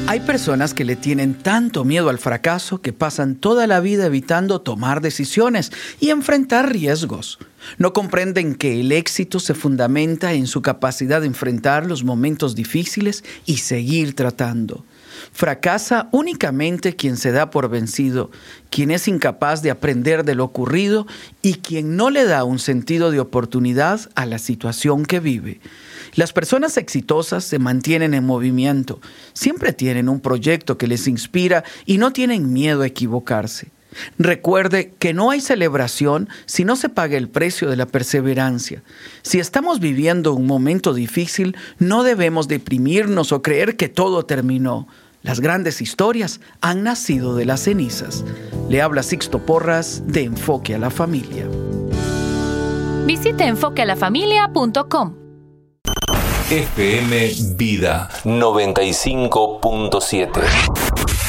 Hay personas que le tienen tanto miedo al fracaso que pasan toda la vida evitando tomar decisiones y enfrentar riesgos. No comprenden que el éxito se fundamenta en su capacidad de enfrentar los momentos difíciles y seguir tratando. Fracasa únicamente quien se da por vencido, quien es incapaz de aprender de lo ocurrido y quien no le da un sentido de oportunidad a la situación que vive. Las personas exitosas se mantienen en movimiento, siempre tienen un proyecto que les inspira y no tienen miedo a equivocarse. Recuerde que no hay celebración si no se paga el precio de la perseverancia. Si estamos viviendo un momento difícil, no debemos deprimirnos o creer que todo terminó. Las grandes historias han nacido de las cenizas. Le habla Sixto Porras de Enfoque a la Familia. Visite enfoquealafamilia.com. FM Vida 95.7